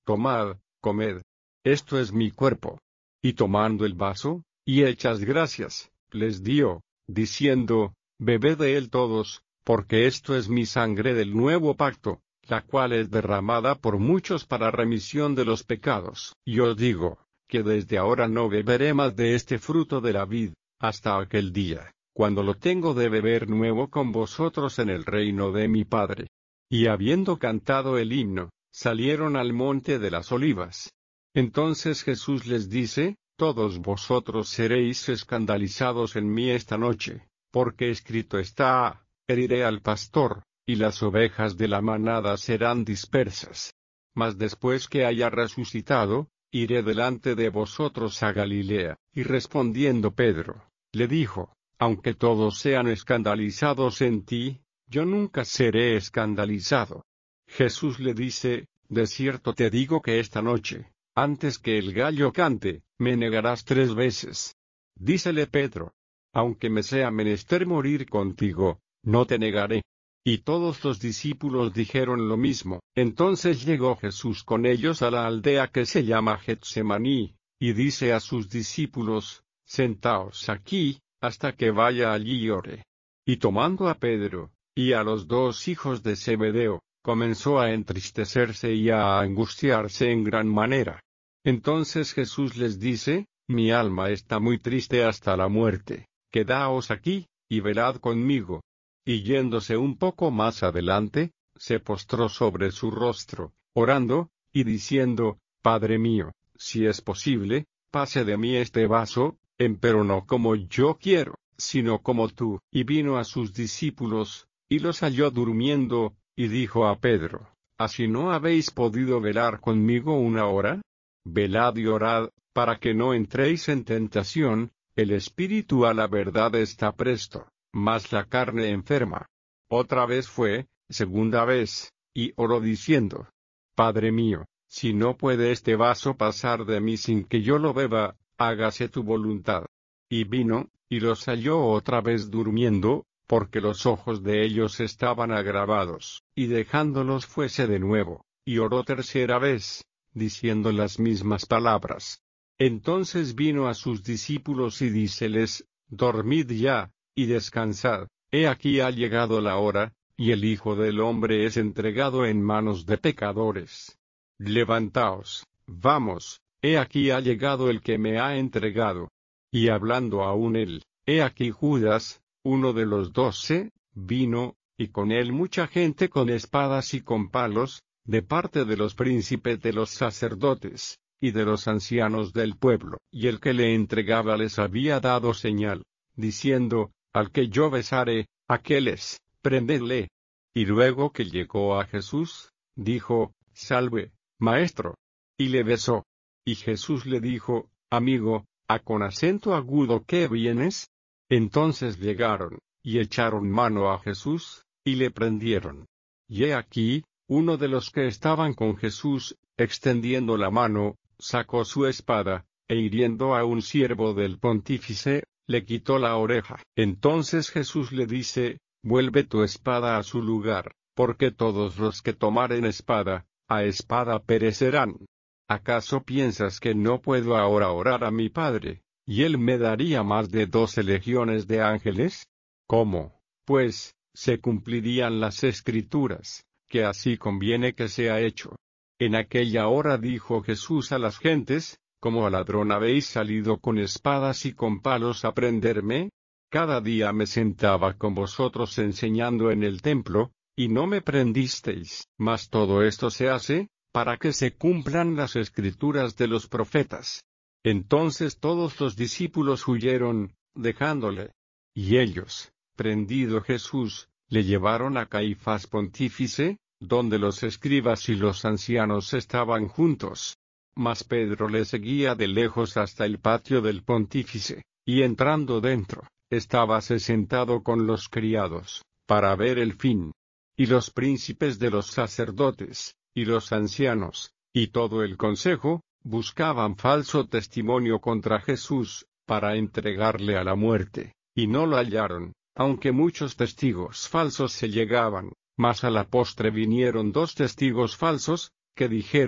tomad, comed. Esto es mi cuerpo. Y tomando el vaso, y hechas gracias, les dio, diciendo, bebed de él todos, porque esto es mi sangre del nuevo pacto, la cual es derramada por muchos para remisión de los pecados. Y os digo, que desde ahora no beberé más de este fruto de la vid, hasta aquel día, cuando lo tengo de beber nuevo con vosotros en el reino de mi Padre. Y habiendo cantado el himno, salieron al monte de las olivas. Entonces Jesús les dice, todos vosotros seréis escandalizados en mí esta noche, porque escrito está, heriré al pastor, y las ovejas de la manada serán dispersas. Mas después que haya resucitado, iré delante de vosotros a Galilea. Y respondiendo Pedro, le dijo, aunque todos sean escandalizados en ti, yo nunca seré escandalizado. Jesús le dice, de cierto te digo que esta noche, antes que el gallo cante, me negarás 3 veces. Dícele Pedro, aunque me sea menester morir contigo, no te negaré. Y todos los discípulos dijeron lo mismo. Entonces llegó Jesús con ellos a la aldea que se llama Getsemaní, y dice a sus discípulos, sentaos aquí, hasta que vaya allí y ore. Y tomando a Pedro, y a los 2 hijos de Zebedeo, comenzó a entristecerse y a angustiarse en gran manera. Entonces Jesús les dice, mi alma está muy triste hasta la muerte, quedaos aquí, y velad conmigo. Y yéndose un poco más adelante, se postró sobre su rostro, orando, y diciendo, Padre mío, si es posible, pase de mí este vaso, empero no como yo quiero, sino como tú. Y vino a sus discípulos, y los halló durmiendo, y dijo a Pedro, ¿así no habéis podido velar conmigo 1 hora? Velad y orad, para que no entréis en tentación, el espíritu a la verdad está presto, mas la carne enferma. Otra vez fue, segunda vez, y oró diciendo, Padre mío, si no puede este vaso pasar de mí sin que yo lo beba, hágase tu voluntad. Y vino, y los halló otra vez durmiendo, porque los ojos de ellos estaban agravados, y dejándolos fuese de nuevo, y oró tercera vez, diciendo las mismas palabras. Entonces vino a sus discípulos y díceles, dormid ya, y descansad, he aquí ha llegado la hora, y el Hijo del Hombre es entregado en manos de pecadores. Levantaos, vamos, he aquí ha llegado el que me ha entregado. Y hablando aún él, he aquí Judas, uno de los 12, vino, y con él mucha gente con espadas y con palos, de parte de los príncipes de los sacerdotes, y de los ancianos del pueblo. Y el que le entregaba les había dado señal, diciendo, al que yo besare, aquel es, prendedle. Y luego que llegó a Jesús, dijo, salve, maestro. Y le besó. Y Jesús le dijo, amigo, ¿a con acento agudo qué vienes? Entonces llegaron, y echaron mano a Jesús, y le prendieron. Y he aquí, uno de los que estaban con Jesús, extendiendo la mano, sacó su espada, e hiriendo a un siervo del pontífice, le quitó la oreja. Entonces Jesús le dice, vuelve tu espada a su lugar, porque todos los que tomaren espada, a espada perecerán. ¿Acaso piensas que no puedo ahora orar a mi Padre, y él me daría más de 12 legiones de ángeles? ¿Cómo, pues, se cumplirían las Escrituras, que así conviene que sea hecho? En aquella hora dijo Jesús a las gentes, ¿como ladrón habéis salido con espadas y con palos a prenderme? Cada día me sentaba con vosotros enseñando en el templo, y no me prendisteis. Mas todo esto se hace, para que se cumplan las Escrituras de los profetas. Entonces todos los discípulos huyeron, dejándole. Y ellos, prendido Jesús, le llevaron a Caifás pontífice, donde los escribas y los ancianos estaban juntos. Mas Pedro le seguía de lejos hasta el patio del pontífice, y entrando dentro, estábase sentado con los criados, para ver el fin. Y los príncipes de los sacerdotes, y los ancianos, y todo el consejo, buscaban falso testimonio contra Jesús, para entregarle a la muerte, y no lo hallaron, aunque muchos testigos falsos se llegaban, mas a la postre vinieron 2 testigos falsos, que dijeron,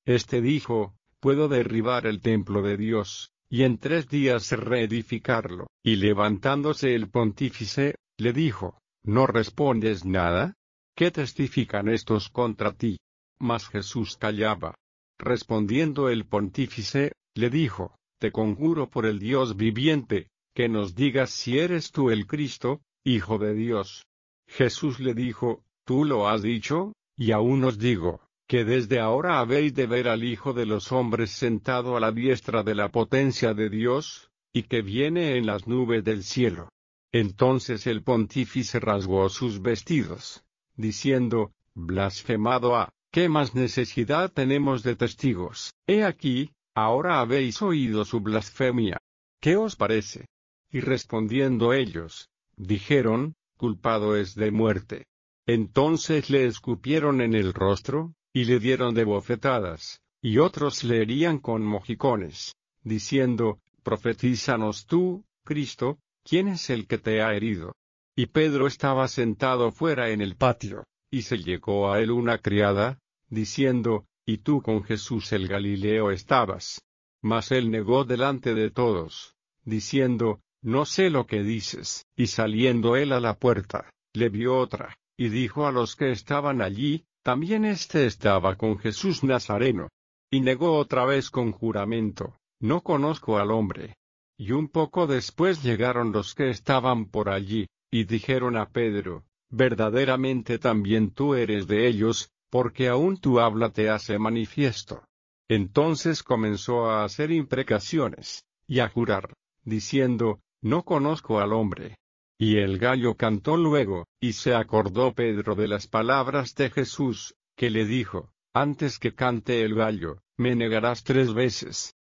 Este dijo, puedo derribar el templo de Dios, y en 3 días reedificarlo. Y levantándose el pontífice, le dijo, ¿no respondes nada? ¿Qué testifican estos contra ti? Mas Jesús callaba. Respondiendo el pontífice, le dijo, te conjuro por el Dios viviente, que nos digas si eres tú el Cristo, Hijo de Dios. Jesús le dijo, tú lo has dicho, y aún os digo, que desde ahora habéis de ver al Hijo de los hombres sentado a la diestra de la potencia de Dios, y que viene en las nubes del cielo. Entonces el pontífice rasgó sus vestidos, diciendo, blasfemado ha, ¿qué más necesidad tenemos de testigos? He aquí, ahora habéis oído su blasfemia. ¿Qué os parece? Y respondiendo ellos, dijeron, culpado es de muerte. Entonces le escupieron en el rostro, y le dieron de bofetadas, y otros le herían con mojicones, diciendo, profetízanos tú, Cristo, ¿quién es el que te ha herido? Y Pedro estaba sentado fuera en el patio, y se llegó a él una criada, diciendo, ¿y tú con Jesús el Galileo estabas? Mas él negó delante de todos, diciendo, no sé lo que dices. Y saliendo él a la puerta, le vio otra, y dijo a los que estaban allí, también éste estaba con Jesús Nazareno. Y negó otra vez con juramento, no conozco al hombre. Y un poco después llegaron los que estaban por allí, y dijeron a Pedro, verdaderamente también tú eres de ellos, porque aún tu habla te hace manifiesto. Entonces comenzó a hacer imprecaciones, y a jurar, diciendo, no conozco al hombre. Y el gallo cantó luego, y se acordó Pedro de las palabras de Jesús, que le dijo, antes que cante el gallo, me negarás 3 veces.